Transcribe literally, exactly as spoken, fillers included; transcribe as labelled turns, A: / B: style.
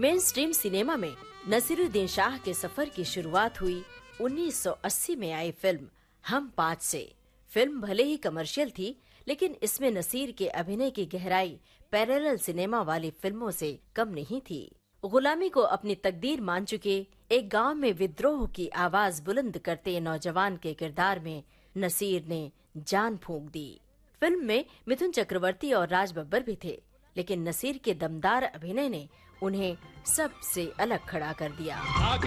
A: Main stream cinema में नसीरुद्दीन शाह के सफर की शुरुआत हुई उन्नीस सौ अस्सी में आई फिल्म हम पाँच से। फिल्म भले ही कमर्शियल थी, लेकिन इसमें नसीर के अभिनय की गहराई पैरेलल सिनेमा वाली फिल्मों से कम नहीं थी। गुलामी को अपनी तकदीर मान चुके एक गांव में विद्रोह की आवाज बुलंद करते नौजवान के किरदार में नसीर ने जान फूंक दी। फिल्म में मिथुन चक्रवर्ती और राज बब्बर भी थे, लेकिन नसीर के दमदार अभिनय ने उन्हें सबसे अलग खड़ा कर दिया।